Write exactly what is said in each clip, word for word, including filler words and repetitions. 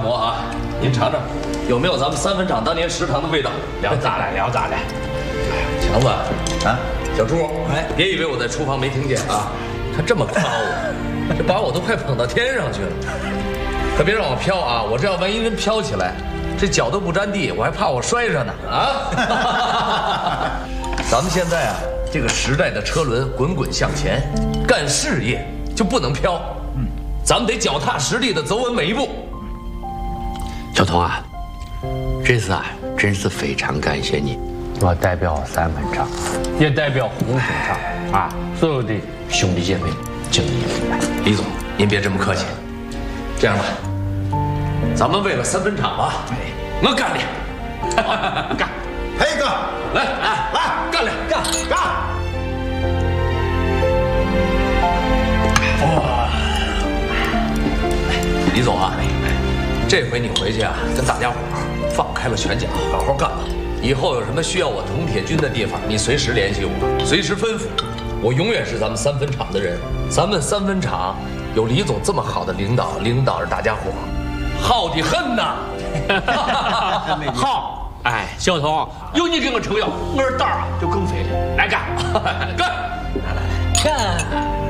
馍啊，您尝尝，有没有咱们三分厂当年食堂的味道？ 聊咋来，聊咋来。 强子啊，小朱，哎，别以为我在厨房没听见啊，他这么夸我，这把我都快捧到天上去了。可别让我飘啊，我这要万一真飘起来，这脚都不沾地，我还怕我摔着呢啊！咱们现在啊，这个时代的车轮滚滚向前，干事业就不能飘，嗯，咱们得脚踏实地的走稳每一步。 小童啊，这次啊，真是非常感谢你。我代表三分厂，也代表红星厂啊，所有的兄弟姐妹敬你一杯。 李总，您别这么客气。这样吧，咱们为了三分厂吧，我干了，干！ 嘿哥， 来来来，干了，干干！哇！李总啊，这回你回去啊，跟大家伙放开了拳脚，好好干吧。以后有什么需要我铜铁军的地方，你随时联系我，随时吩咐。我永远是咱们三分厂的人。咱们三分厂有李总这么好的领导，领导着大家伙，好的很呐。 好，哎，小童，有你这个撑腰，我这胆儿啊就更肥了。来干，干，来来来，干！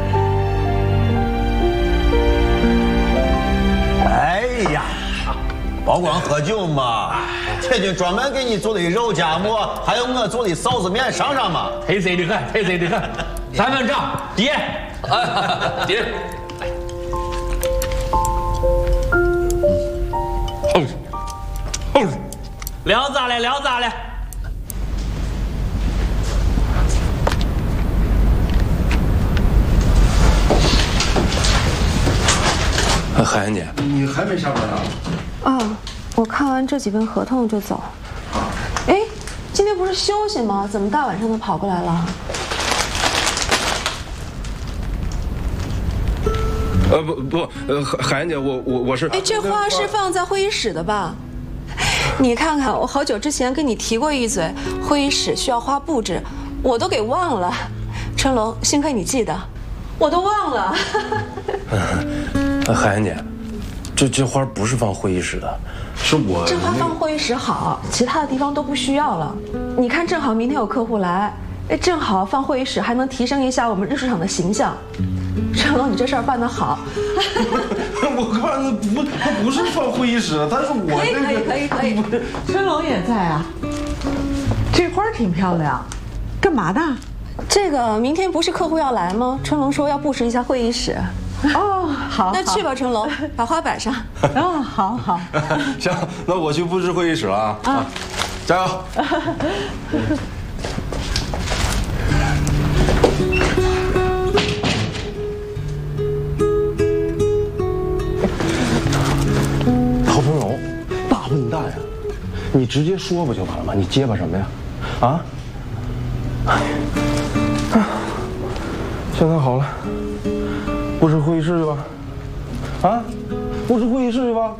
哎呀！保光喝酒嘛，这就专门给你做的肉夹馍，还有我做的臊子面，尝尝嘛。 忒谁的很，忒谁的很。三分账，爹， 爹， 后后聊咋了？聊咋了？ 海燕姐， 你还没下班呢？ 啊，我看完这几份合同就走。哎，今天不是休息吗？怎么大晚上的跑过来了？ 呃不不，呃海海燕姐，我我我是…… 哎，这花是放在会议室的吧？你看看，我好久之前跟你提过一嘴，会议室需要花布置，我都给忘了。春龙，幸亏你记得，我都忘了。 海燕姐，这这花不是放会议室的，是我这花放会议室好，其他的地方都不需要了。你看，正好明天有客户来，哎，正好放会议室还能提升一下我们日出厂的形象。春龙，你这事儿办得好。 我看的不，它不是放会议室的，它是我可以可以可以可以。 春龙也在啊，这花挺漂亮，干嘛的？ 这个明天不是客户要来吗？春龙说要布置一下会议室。 哦，好， 那去吧，春龙，把花摆上。 哦，好好。 行，那我去布置会议室了啊！啊，加油！陶春荣，大笨蛋呀！你直接说不就完了吗？你结巴什么呀？啊？哎，现在好了。布置会议室去吧，啊，布置会议室去吧。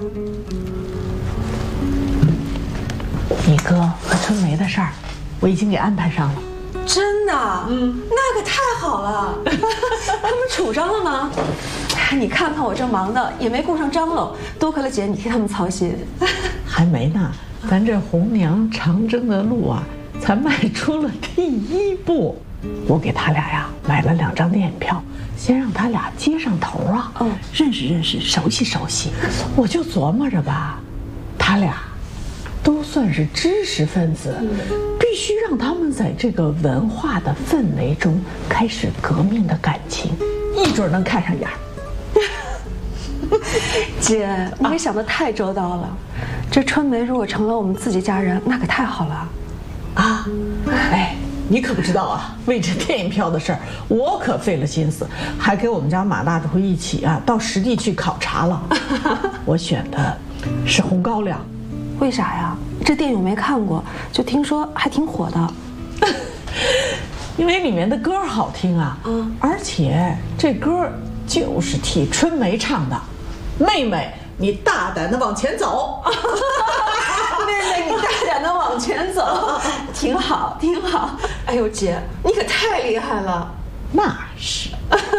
你哥和春梅的事儿，我已经给安排上了。 真的？嗯，那可太好了。他们处上了吗？你看看我这忙的，也没顾上张罗，多亏了姐你替他们操心。 还没呢，咱这红娘长征的路啊，才迈出了第一步。我给他俩呀买了两张电影票。先让他俩接上头啊，嗯，认识认识，熟悉熟悉。我就琢磨着吧，他俩都算是知识分子，必须让他们在这个文化的氛围中开始革命的感情，一准能看上眼儿。 姐，你想的太周到了。这春梅如果成了我们自己家人，那可太好了。 啊，哎。你可不知道啊，为这电影票的事儿，我可费了心思，还给我们家马大主一起啊到实地去考察了。我选的是红高粱， 为啥呀？这电影没看过，就听说还挺火的。 因为里面的歌好听啊，嗯，而且这歌就是替春梅唱的。妹妹，你大胆的往前走。 妹妹，你大胆的往前走，挺好，挺好。哎呦，姐，你可太厉害了。 那是。